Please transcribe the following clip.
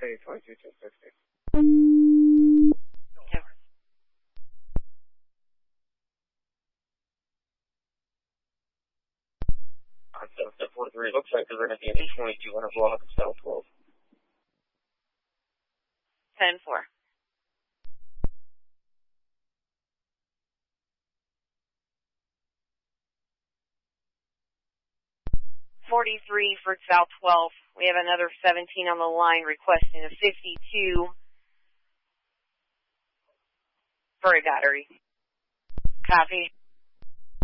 say 22-260. On 743, looks like they're going to be in the 2200 block of South 12. 10-4. .43 for South 12. We have another 17 on the line requesting a 52 for a battery. Copy.